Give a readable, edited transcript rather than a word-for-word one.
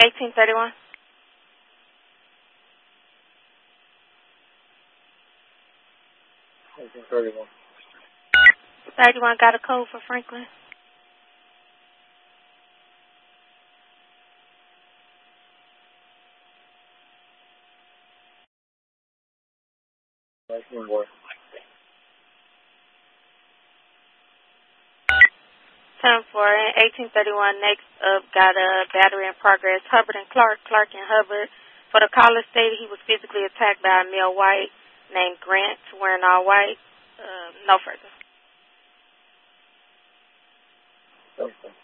1831. 1831. 31 got a code for Franklin. Boy. 10-4, 1831. Next up, got a battery in progress. Hubbard and Clark. Clark and Hubbard. For the caller stated he was physically attacked by a male white named Grant, wearing all white. No further. Okay.